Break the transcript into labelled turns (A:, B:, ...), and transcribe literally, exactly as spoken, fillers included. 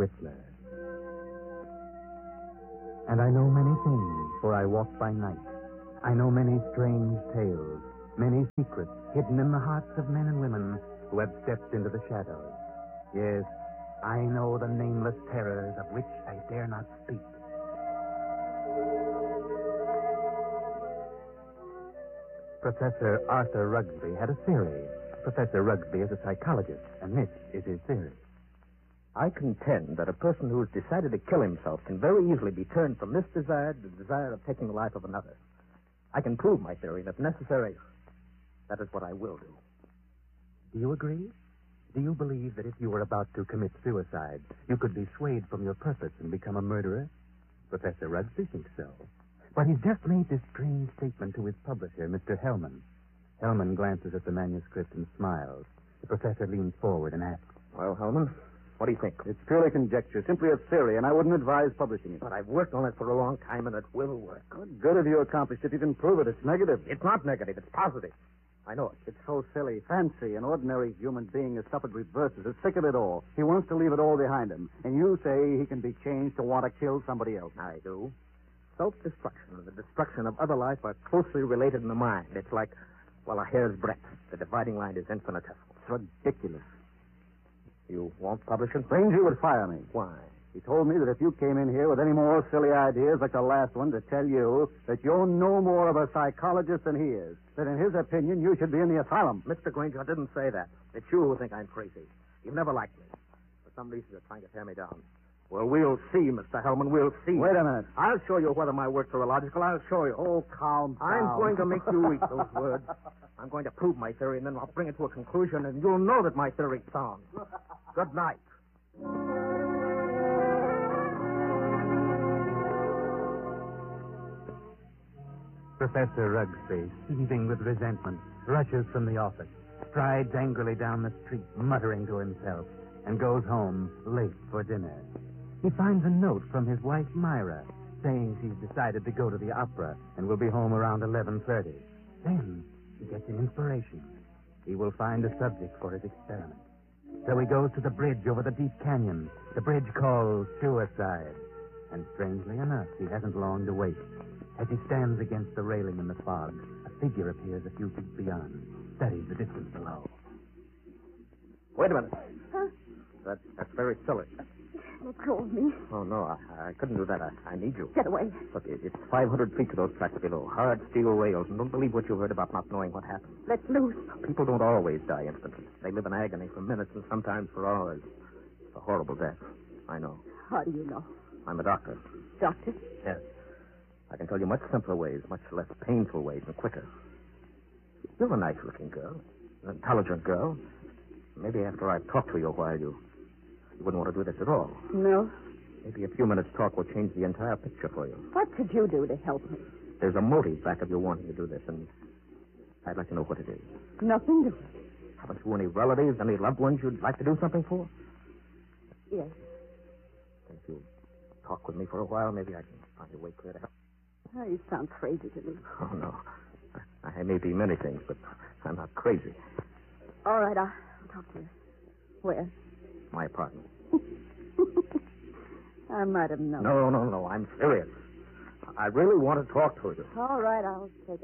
A: Whistler. And I know many things, for I walk by night. I know many strange tales, many secrets hidden in the hearts of men and women who have stepped into the shadows. Yes, I know the nameless terrors of which I dare not speak. Professor Arthur Rugsby had a theory. Professor Rugsby is a psychologist, and this is his theory.
B: I contend that a person who has decided to kill himself can very easily be turned from this desire to the desire of taking the life of another. I can prove my theory, and if necessary, that is what I will do.
A: Do you agree? Do you believe that if you were about to commit suicide, you could be swayed from your purpose and become a murderer? Professor Rugsby thinks so. But he's just made this strange statement to his publisher, Mister Hellman. Hellman glances at the manuscript and smiles. The professor leans forward and asks,
B: Well, Hellman, what do you think?
C: It's purely conjecture, simply a theory, and I wouldn't advise publishing it.
B: But I've worked on it for a long time, and it will work.
C: What good have you accomplished if you can prove it? It's negative.
B: It's not negative. It's positive. I know it.
C: It's so silly. Fancy, an ordinary human being has suffered reverses, is sick of it all. He wants to leave it all behind him. And you say he can be changed to want to kill somebody else.
B: I do. Self-destruction and the destruction of other life are closely related in the mind. It's like, well, a hair's breadth. The dividing line is infinitesimal.
C: It's ridiculous.
B: You won't publish it?
C: Ranger would fire me.
B: Why?
C: He told me that if you came in here with any more silly ideas like the last one, to tell you that you're no more of a psychologist than he is. That in his opinion, you should be in the asylum.
B: Mister Granger, I didn't say that. It's you who think I'm crazy. You've never liked me. For some reason, you're trying to tear me down. Well, we'll see, Mister Hellman. We'll see.
C: Wait a minute.
B: I'll show you whether my works are illogical. I'll show you.
C: Oh, calm down.
B: I'm going to make you eat those words. I'm going to prove my theory, and then I'll bring it to a conclusion, and you'll know that my theory's sound. Good night.
A: Professor Rugsby, seething with resentment, rushes from the office, strides angrily down the street, muttering to himself, and goes home late for dinner. He finds a note from his wife, Myra, saying she's decided to go to the opera and will be home around eleven thirty. Then he gets an inspiration. He will find a subject for his experiment. So he goes to the bridge over the deep canyon, the bridge called Suicide. And strangely enough, he hasn't long to wait. As he stands against the railing in the fog, a figure appears a few feet beyond, studies the distance below.
B: Wait a minute.
D: Huh?
B: That, that's very silly.
D: Let go of me.
B: Oh, no, I, I couldn't do that. I, I need you.
D: Get away.
B: Look, it, it's five hundred feet to those tracks below. Hard steel rails. And don't believe what you heard about not knowing what happened.
D: Let loose.
B: People don't always die instantly. They live in agony for minutes and sometimes for hours. It's a horrible death. I know.
D: How do you know?
B: I'm a doctor.
D: Doctor?
B: Yes. I can tell you much simpler ways, much less painful ways, and quicker. You're a nice-looking girl, an intelligent girl. Maybe after I've talked to you a while, you, you wouldn't want to do this at all.
D: No.
B: Maybe a few minutes' talk will change the entire picture for you.
D: What could you do to help me?
B: There's a motive back of your wanting to do this, and I'd like to know what it is.
D: Nothing to...
B: Haven't you any relatives, any loved ones you'd like to do something for?
D: Yes.
B: If you talk with me for a while, maybe I can find a way clear to help.
D: Oh, you sound crazy to me.
B: Oh, no. I may be many things, but I'm not crazy.
D: All right, I'll talk to you. Where?
B: My apartment.
D: I might have known.
B: No, no, no. I'm serious. I really want to talk to you.
D: All right, I'll take